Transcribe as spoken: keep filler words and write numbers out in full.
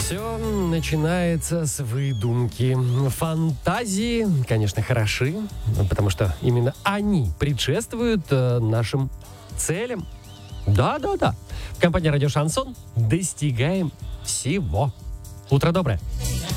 Все начинается с выдумки. Фантазии, конечно, хороши, потому что именно они предшествуют э, нашим целям. Да-да-да. В компании «Радио Шансон» достигаем всего. Утро доброе.